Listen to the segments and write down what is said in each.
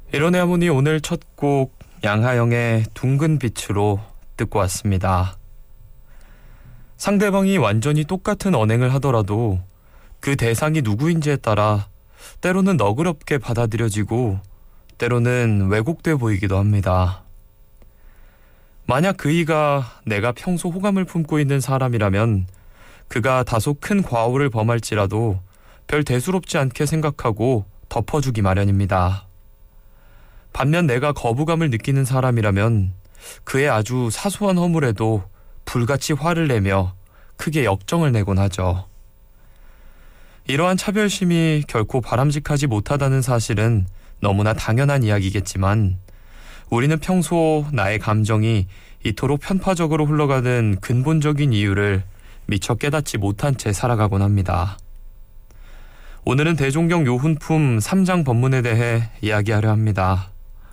이론의 하모니 오늘 첫 곡 양하영의 둥근 빛으로 듣고 왔습니다. 상대방이 완전히 똑같은 언행을 하더라도 그 대상이 누구인지에 따라 때로는 너그럽게 받아들여지고 때로는 왜곡돼 보이기도 합니다. 만약 그이가 내가 평소 호감을 품고 있는 사람이라면 그가 다소 큰 과오를 범할지라도 별 대수롭지 않게 생각하고 덮어주기 마련입니다. 반면 내가 거부감을 느끼는 사람이라면 그의 아주 사소한 허물에도 불같이 화를 내며 크게 역정을 내곤 하죠. 이러한 차별심이 결코 바람직하지 못하다는 사실은 너무나 당연한 이야기겠지만 우리는 평소 나의 감정이 이토록 편파적으로 흘러가는 근본적인 이유를 미처 깨닫지 못한 채 살아가곤 합니다. 오늘은 대종경 요훈품 3장 법문에 대해 이야기하려 합니다.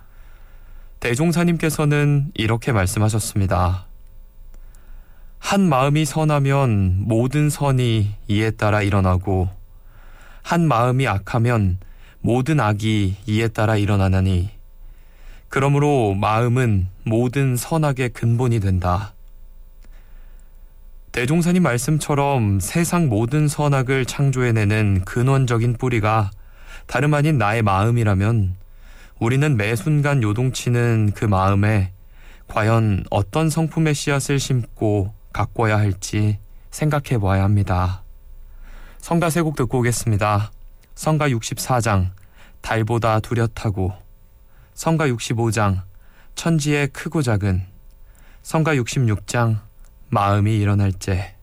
대종사님께서는 이렇게 말씀하셨습니다. 한 마음이 선하면 모든 선이 이에 따라 일어나고 한 마음이 악하면 모든 악이 이에 따라 일어나나니 그러므로 마음은 모든 선악의 근본이 된다. 대종사님 말씀처럼 세상 모든 선악을 창조해내는 근원적인 뿌리가 다름 아닌 나의 마음이라면 우리는 매 순간 요동치는 그 마음에 과연 어떤 성품의 씨앗을 심고 가꿔야 할지 생각해 보아야 합니다. 성가 세 곡 듣고 오겠습니다. 성가 64장 달보다 뚜렷하고, 성가 65장 천지의 크고 작은, 성가 66장 마음이 일어날 때.